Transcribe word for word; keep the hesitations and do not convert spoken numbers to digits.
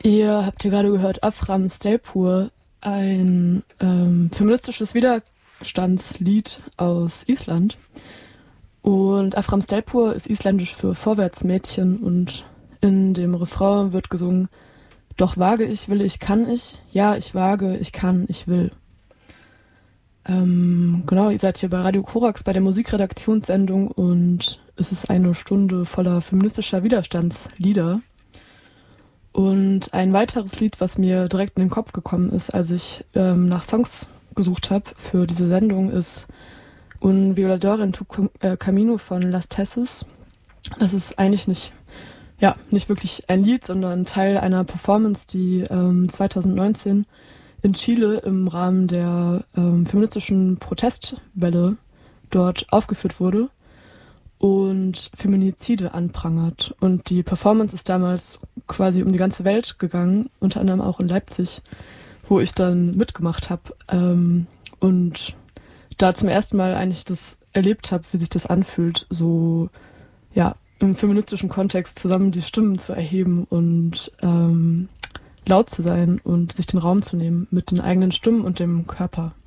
Ihr habt hier gerade gehört Afram Stelpur, ein ähm, feministisches Widerstandslied aus Island. Und Afram Stelpur ist isländisch für Vorwärtsmädchen und in dem Refrain wird gesungen: Doch wage ich, will ich, kann ich, ja, ich wage, ich kann, ich will. Ähm, genau, ihr seid hier bei Radio Korax bei der Musikredaktionssendung und es ist eine Stunde voller feministischer Widerstandslieder. Und ein weiteres Lied, was mir direkt in den Kopf gekommen ist, als ich ähm, nach Songs gesucht habe für diese Sendung, ist Un Violador en tu Camino von Las Tesis. Das ist eigentlich nicht, ja, nicht wirklich ein Lied, sondern Teil einer Performance, die ähm, zwanzig neunzehn in Chile im Rahmen der ähm, feministischen Protestwelle dort aufgeführt wurde und Feminizide anprangert. Und die Performance ist damals quasi um die ganze Welt gegangen, unter anderem auch in Leipzig, wo ich dann mitgemacht habe ähm, und da zum ersten Mal eigentlich das erlebt habe, wie sich das anfühlt, so ja im feministischen Kontext zusammen die Stimmen zu erheben und ähm, laut zu sein und sich den Raum zu nehmen mit den eigenen Stimmen und dem Körper.